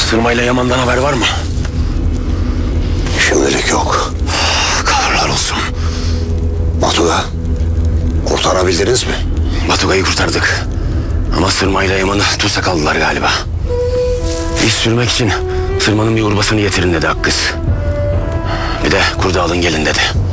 Sırmayla Yaman'dan haber var mı? Şimdilik yok. Kahırlar olsun. Batu'da kurtarabildiniz mi? Batugay'ı kurtardık. Ama Sırmayla Yaman'ı tutsak aldılar galiba. İş sürmek için Sırma'nın bir urbasını getirin dedi Hakkız. Bir de kurdu alın gelin dedi.